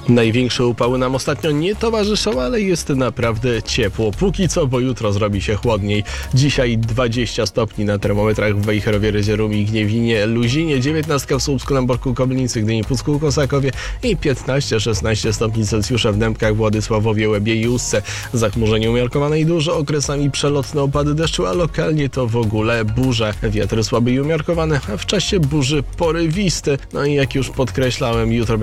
Największe upały nam ostatnio nie towarzyszą, ale jest naprawdę ciepło. Póki co, bo jutro zrobi się chłodniej. Dzisiaj 20 stopni na termometrach w Wejherowie, Rydzierum i Gniewinie, Luzinie, 19 w Słupsku, Lęborku, Kobylińcy, Gdyni, Pucku, Kosakowie i 15-16 stopni Celsjusza w Dębkach, Władysławowie, Łebie i Ustce. Zachmurzenie umiarkowane i duże, okresami przelotne opady deszczu, a lokalnie to w ogóle burze. Wiatr słaby i umiarkowany, a w czasie burzy porywisty. No i jak już podkreślałem, jutro